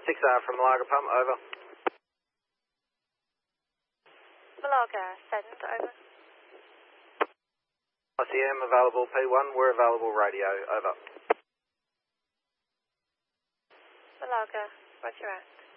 6R from Malaga Pump, over. Malaga, send, over. ICM available P1, we're available radio, over. Malaga, roger out.